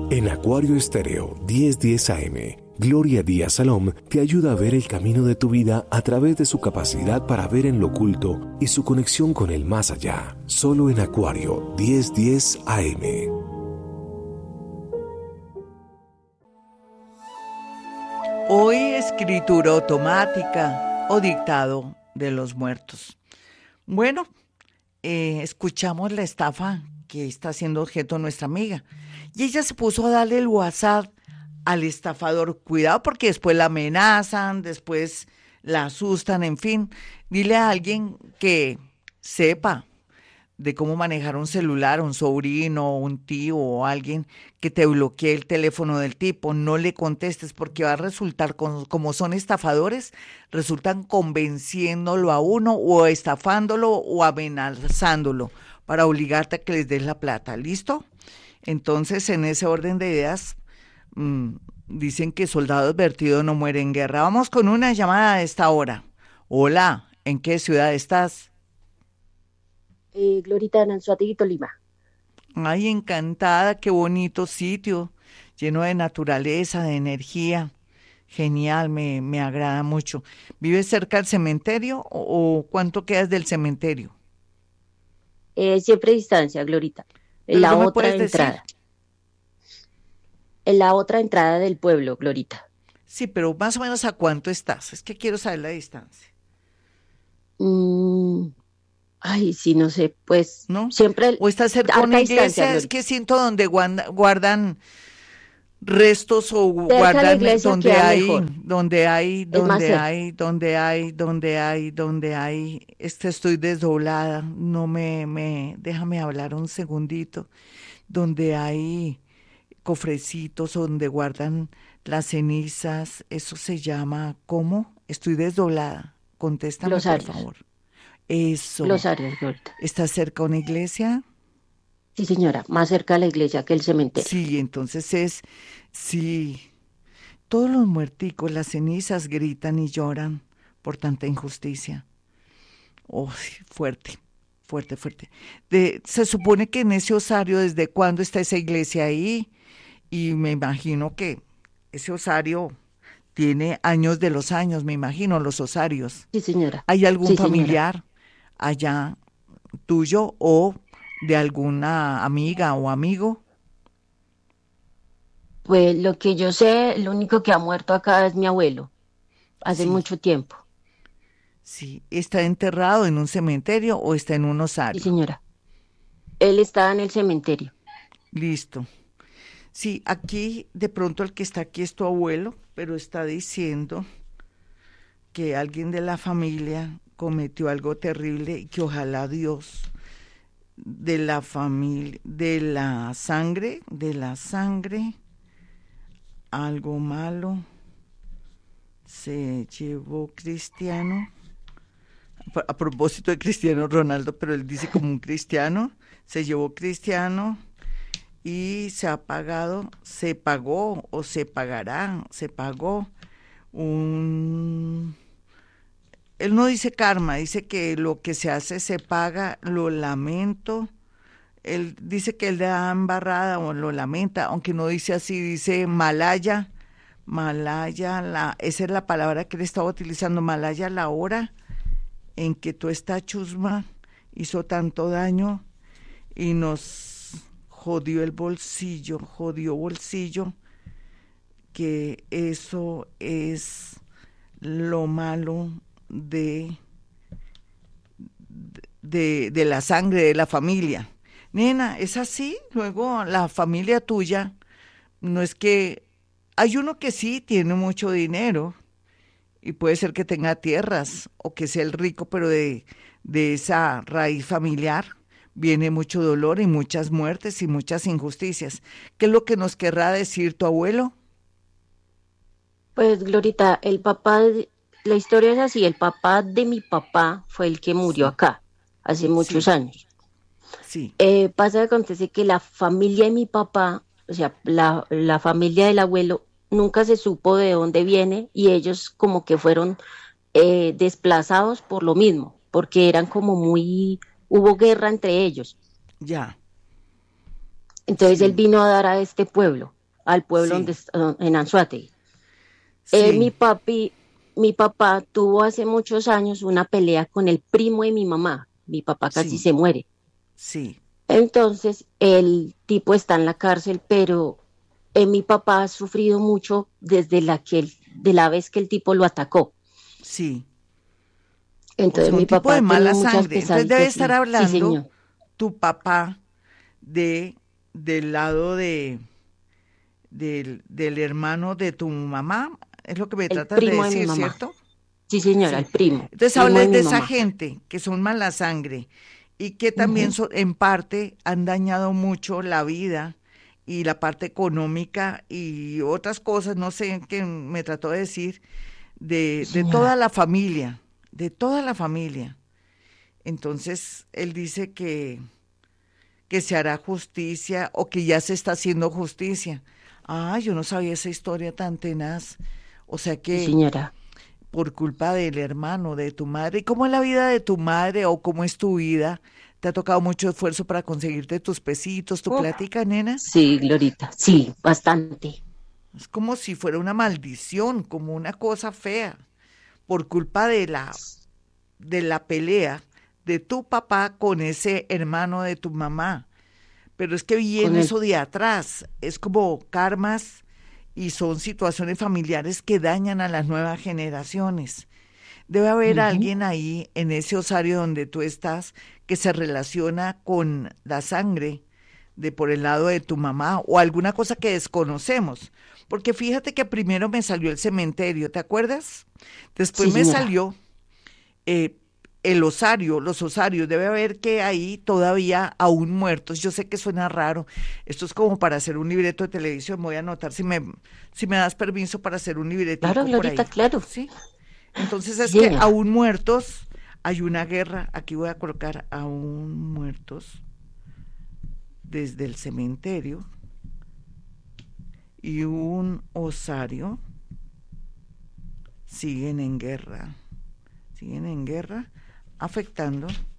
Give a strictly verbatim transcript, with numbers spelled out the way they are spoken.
En Acuario Estéreo diez diez A M, Gloria Díaz Salom te ayuda a ver el camino de tu vida a través de su capacidad para ver en lo oculto y su conexión con el más allá. Solo en Acuario diez diez A M. Hoy escritura automática o dictado de los muertos. Bueno, eh, escuchamos la estafa que está siendo objeto nuestra amiga. Y ella se puso a darle el WhatsApp al estafador. Cuidado porque después la amenazan, después la asustan, en fin. Dile a alguien que sepa de cómo manejar un celular, un sobrino, un tío o alguien que te bloquee el teléfono del tipo. No le contestes porque va a resultar, con, como son estafadores, resultan convenciéndolo a uno o estafándolo o amenazándolo para obligarte a que les des la plata. ¿Listo? Entonces, en ese orden de ideas, mmm, dicen que soldado advertido no muere en guerra. Vamos con una llamada a esta hora. Hola, ¿en qué ciudad estás? Eh, Glorita, en Anzoátegui, Tolima. Ay, encantada, qué bonito sitio, lleno de naturaleza, de energía. Genial, me, me agrada mucho. ¿Vives cerca del cementerio o, o cuánto quedas del cementerio? Eh, siempre distancia, Glorita. En la otra entrada. Decir? En la otra entrada del pueblo, Glorita. Sí, pero más o menos ¿a cuánto estás? Es que quiero saber la distancia. Mm, ay, sí, no sé, pues. ¿No? Siempre. ¿O estás cerca de una iglesia? Es que siento donde guardan, guardan restos o guardan donde hay, donde hay, donde hay, donde hay, donde hay, donde hay. Este, estoy desdoblada. No me, me, déjame hablar un segundito. Donde hay cofrecitos donde guardan las cenizas, eso se llama, ¿cómo? Estoy desdoblada. Contéstame, por favor. Eso. Glosarios, Glorita. ¿Estás cerca de una iglesia? Sí, señora, más cerca de la iglesia que el cementerio. Sí, entonces es, sí, todos los muerticos, las cenizas gritan y lloran por tanta injusticia. Oh, fuerte, fuerte, fuerte. De, se supone que en ese osario, ¿desde cuándo está esa iglesia ahí? Y me imagino que ese osario tiene años de los años, me imagino, los osarios. Sí, señora. ¿Hay algún sí, familiar señora. allá tuyo o de alguna amiga o amigo? Pues lo que yo sé, lo único que ha muerto acá es mi abuelo, hace sí. mucho tiempo. Sí, ¿está enterrado en un cementerio o está en un osario? Sí, señora. Él está en el cementerio. Listo. Sí, aquí de pronto el que está aquí es tu abuelo, pero está diciendo que alguien de la familia cometió algo terrible y que ojalá Dios de la familia, de la sangre, de la sangre, algo malo se llevó Cristiano. A propósito de Cristiano Ronaldo, pero él dice como un cristiano, se llevó Cristiano y se ha pagado, se pagó o se pagará, se pagó un... Él no dice karma, dice que lo que se hace se paga, lo lamento. Él dice que él le da embarrada o lo lamenta, aunque no dice así, dice Malaya, Malaya, la, esa es la palabra que él estaba utilizando, Malaya, la hora en que tú esta chusma hizo tanto daño y nos jodió el bolsillo, jodió bolsillo, que eso es lo malo de, de, de la sangre de la familia. Nena, es así, luego la familia tuya, no es que, hay uno que sí tiene mucho dinero, y puede ser que tenga tierras o que sea el rico, pero de, de esa raíz familiar viene mucho dolor y muchas muertes y muchas injusticias. ¿Qué es lo que nos querrá decir tu abuelo? Pues, Glorita, el papá, la historia es así, el papá de mi papá fue el que murió sí. acá, hace muchos sí. años. Sí. Eh, pasa que acontece que la familia de mi papá, o sea, la, la familia del abuelo, nunca se supo de dónde viene y ellos como que fueron eh, desplazados por lo mismo, porque eran como muy, hubo guerra entre ellos. Ya. Entonces sí. él vino a dar a este pueblo al pueblo Sí, donde est- ah, en Anzoátegui. Eh, mi sí, papi, mi papá tuvo hace muchos años una pelea con el primo de mi mamá. Mi papá casi sí, se muere. sí, Entonces, el tipo está en la cárcel, pero eh, mi papá ha sufrido mucho desde la que el- de la vez que el tipo lo atacó. sí. O Entonces, sea, un mi tipo papá de ha mala tenido muchas sangre. Entonces debe pesadillas. estar Sí, sí, hablando señor. tu papá de del lado de del, del hermano de tu mamá, es lo que me El tratas de primo de mi decir, mamá. ¿cierto? Sí, señora, el Sí. primo, Entonces primo de hables de mi esa mamá. gente que son mala sangre y que también Ujú. son, en parte han dañado mucho la vida y la parte económica y otras cosas, no sé qué me trató de decir, Sí, de, de señora. toda la familia, de toda la familia. Entonces él dice que, que se hará justicia o que ya se está haciendo justicia. Ah, yo no sabía esa historia tan tenaz. O sea Sí, que señora. por culpa del hermano, de tu madre. ¿Y cómo es la vida de tu madre o cómo es tu vida? ¿Te ha tocado mucho esfuerzo para conseguirte tus pesitos, tu Uf, plática, nena? sí, Glorita. Sí, bastante. Es como si fuera una maldición, como una cosa fea, por culpa de la, de la pelea de tu papá con ese hermano de tu mamá. Pero es que Con viene el. eso de atrás, es como karmas y son situaciones familiares que dañan a las nuevas generaciones. Debe haber Ujú. alguien ahí en ese osario donde tú estás que se relaciona con la sangre de por el lado de tu mamá o alguna cosa que desconocemos. Porque fíjate que primero me salió el cementerio, ¿te acuerdas? Después Sí, me señora. salió eh, el osario, los osarios. Debe haber que ahí todavía aún muertos. Yo sé que suena raro. Esto es como para hacer un libreto de televisión. Voy a anotar si me, si me das permiso para hacer un Claro, libretico por Glorita, ahí. claro. ¿Sí? Entonces Sí, es que señora. aún muertos hay una guerra. Aquí voy a colocar aún muertos desde el cementerio y un osario siguen en guerra. Siguen en guerra afectando